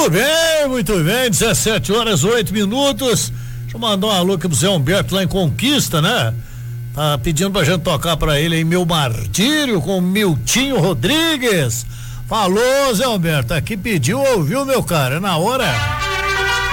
Muito bem, 17 horas 8 minutos. Deixa eu mandar um alô aqui pro Zé Humberto lá em Conquista, né? Tá pedindo pra gente tocar pra ele aí Meu Martírio com Miltinho Rodrigues. Falou, Zé Humberto, aqui pediu, ouviu, meu cara, na hora.